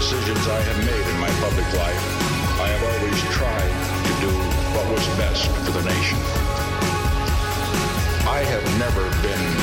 decisions I have made in my public life, I have always tried to do what was best for the nation. I have never been